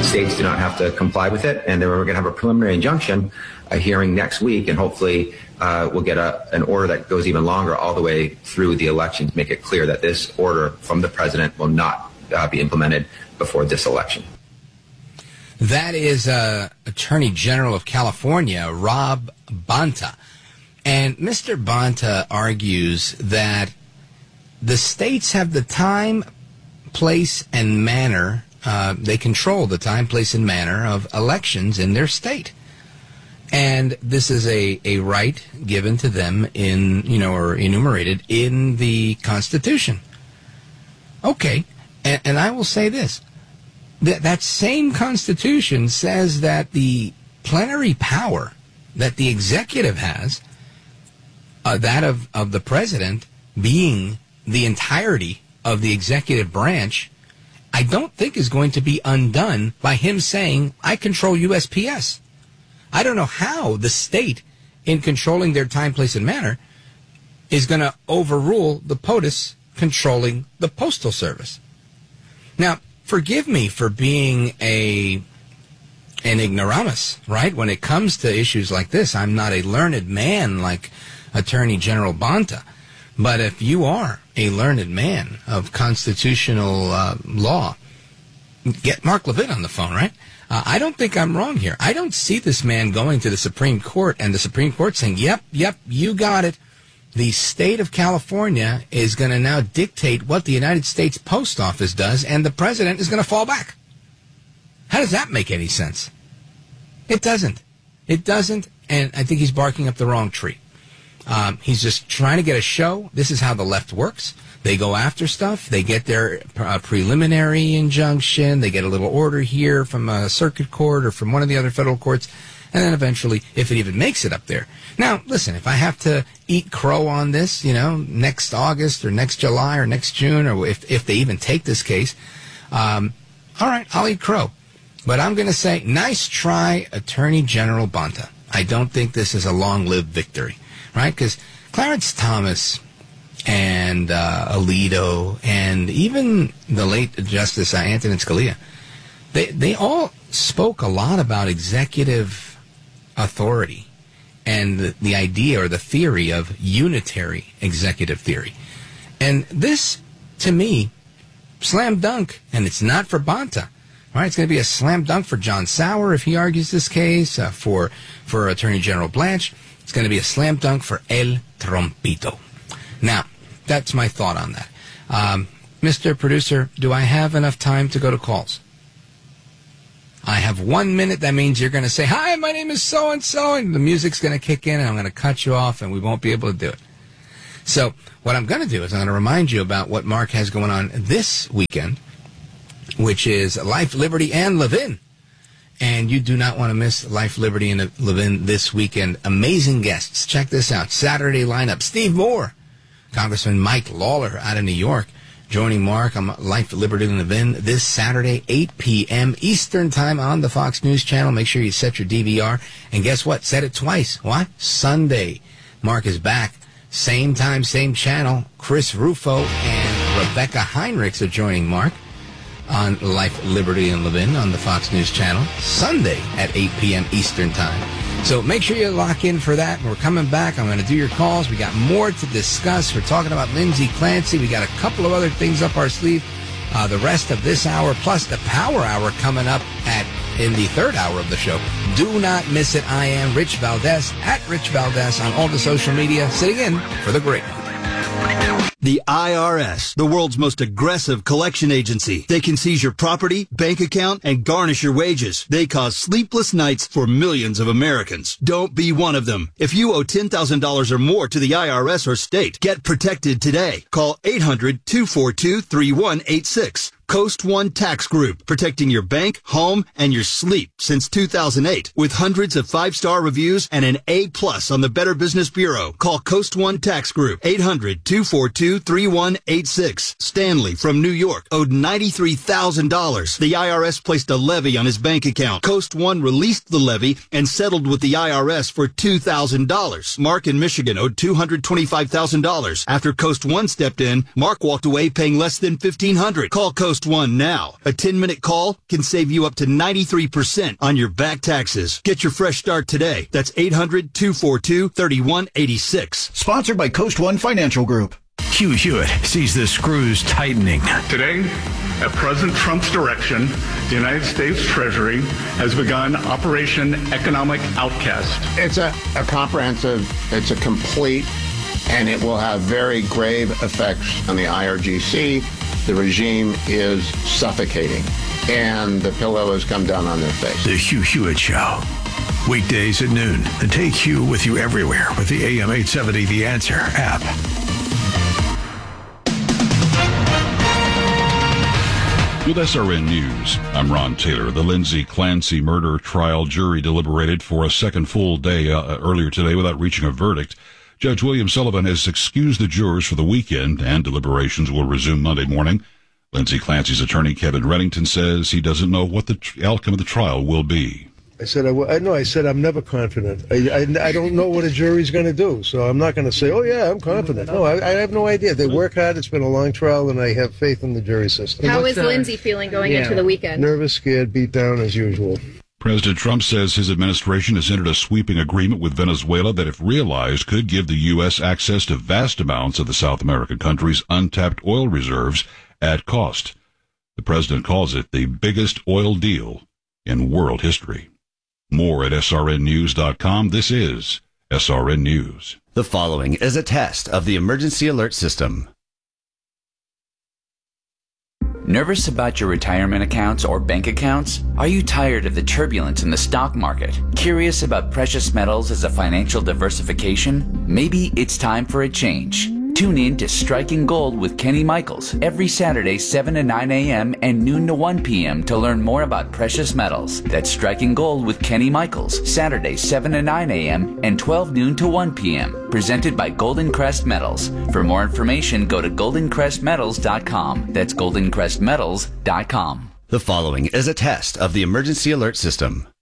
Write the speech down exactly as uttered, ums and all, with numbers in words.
states do not have to comply with it. And then we're going to have a preliminary injunction a hearing next week, and hopefully uh, we'll get a, an order that goes even longer all the way through the election to make it clear that this order from the president will not uh, be implemented before this election. That is uh, Attorney General of California, Rob Bonta. And Mister Bonta argues that the states have the time, place, and manner. Uh, they control the time, place, and manner of elections in their state. And this is a, a right given to them in, you know, or enumerated in the Constitution. Okay, and, and I will say this. That, that same Constitution says that the plenary power that the executive has, uh, that of, of the president being the entirety of the executive branch, I don't think is going to be undone by him saying, I control U S P S. I don't know how the state, in controlling their time, place, and manner, is going to overrule the POTUS controlling the Postal Service. Now, forgive me for being a an ignoramus, right? When it comes to issues like this, I'm not a learned man like Attorney General Bonta. But if you are a learned man of constitutional uh, law, get Mark Levin on the phone, right? Uh, I don't think I'm wrong here. I don't see this man going to the Supreme Court and the Supreme Court saying, yep, yep, you got it. The state of California is going to now dictate what the United States Post Office does, and the president is going to fall back. How does that make any sense? It doesn't. It doesn't, and I think he's barking up the wrong tree. Um, he's just trying to get a show. This is how the left works. They go after stuff. They get their uh, preliminary injunction. They get a little order here from a circuit court or from one of the other federal courts. And then eventually, if it even makes it up there. Now, listen, if I have to eat crow on this, you know, next August or next July or next June, or if, if they even take this case, um, all right, I'll eat crow. But I'm going to say, nice try, Attorney General Bonta. I don't think this is a long-lived victory, right? Because Clarence Thomas and uh, Alito and even the late Justice uh, Antonin Scalia, they they all spoke a lot about executive authority and the, the idea or the theory of unitary executive theory. And this, to me, slam dunk, and it's not for Bonta. All right, it's going to be a slam dunk for John Sauer if he argues this case, uh, for, for Attorney General Blanche. It's going to be a slam dunk for El Trompito. Now, that's my thought on that. Um, Mister Producer, do I have enough time to go to calls? I have one minute. That means you're going to say, hi, my name is so-and-so, and the music's going to kick in, and I'm going to cut you off, and we won't be able to do it. So what I'm going to do is I'm going to remind you about what Mark has going on this weekend, which is Life, Liberty, and Levin. And you do not want to miss Life, Liberty, and Levin this weekend. Amazing guests. Check this out. Saturday lineup. Steve Moore, Congressman Mike Lawler out of New York, joining Mark on Life, Liberty, and Levin this Saturday, eight p.m. Eastern Time on the Fox News Channel. Make sure you set your D V R. And guess what? Set it twice. What? Sunday. Mark is back. Same time, same channel. Chris Rufo and Rebecca Heinrichs are joining Mark on Life, Liberty, and Levin on the Fox News Channel, Sunday at eight p.m. Eastern Time. So make sure you lock in for that. We're coming back. I'm going to do your calls. We got more to discuss. We're talking about Lindsey Clancy. We got a couple of other things up our sleeve. Uh, the rest of this hour, plus the Power Hour coming up at in the third hour of the show. Do not miss it. I am Rich Valdez, at Rich Valdez on all the social media, sitting in for the great one. The I R S, the world's most aggressive collection agency. They can seize your property, bank account, and garnish your wages. They cause sleepless nights for millions of Americans. Don't be one of them. If you owe ten thousand dollars or more to the I R S or state, get protected today. Call eight hundred, two four two, three one eight six. Coast One Tax Group, protecting your bank, home, and your sleep since two thousand eight. With hundreds of five-star reviews and an A plus on the Better Business Bureau. Call Coast One Tax Group, eight hundred, two four two, three one eight six. Stanley from New York owed ninety-three thousand dollars. The I R S placed a levy on his bank account. Coast One released the levy and settled with the I R S for two thousand dollars. Mark in Michigan owed two hundred twenty-five thousand dollars. After Coast One stepped in, Mark walked away paying less than fifteen hundred dollars. Call Coast Coast One now. A ten-minute call can save you up to ninety-three percent on your back taxes. Get your fresh start today. That's eight hundred, two four two, three one eight six. Sponsored by Coast One Financial Group. Hugh Hewitt sees the screws tightening. Today, at President Trump's direction, the United States Treasury has begun Operation Economic Outcast. It's a, a comprehensive, it's a complete, and it will have very grave effects on the I R G C. The regime is suffocating, and the pillow has come down on their face. The Hugh Hewitt Show. Weekdays at noon. And take Hugh with you everywhere with the A M eight seventy The Answer app. With S R N News, I'm Ron Taylor. The Lindsay Clancy murder trial jury deliberated for a second full day uh, earlier today without reaching a verdict. Judge William Sullivan has excused the jurors for the weekend, and deliberations will resume Monday morning. Lindsay Clancy's attorney, Kevin Reddington, says he doesn't know what the tr- outcome of the trial will be. I said, I, w- I know, I said I'm never confident. I, I, I don't know what a jury's going to do, so I'm not going to say, oh, yeah, I'm confident. No, I, I have no idea. They work hard. It's been a long trial, and I have faith in the jury system. How is Lindsay feeling going yeah. into the weekend? Nervous, scared, beat down as usual. President Trump says his administration has entered a sweeping agreement with Venezuela that, if realized, could give the U S access to vast amounts of the South American country's untapped oil reserves at cost. The president calls it the biggest oil deal in world history. More at S R N news dot com. This is S R N News. The following is a test of the emergency alert system. Nervous about your retirement accounts or bank accounts? Are you tired of the turbulence in the stock market? Curious about precious metals as a financial diversification? Maybe it's time for a change. Tune in to Striking Gold with Kenny Michaels every Saturday, seven to nine a.m. and noon to one p.m. to learn more about precious metals. That's Striking Gold with Kenny Michaels, Saturday, seven to nine a.m. and twelve noon to one p.m. Presented by Golden Crest Metals. For more information, go to golden crest metals dot com. That's golden crest metals dot com. The following is a test of the emergency alert system.